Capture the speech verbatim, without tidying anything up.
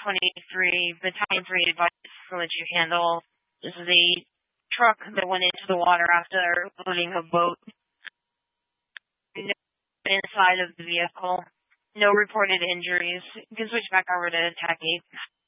twenty-three, Battalion three advice for what you handle. This is a truck that went into the water after loading a boat. No inside of the vehicle. No reported injuries. You can switch back over to Attack eight.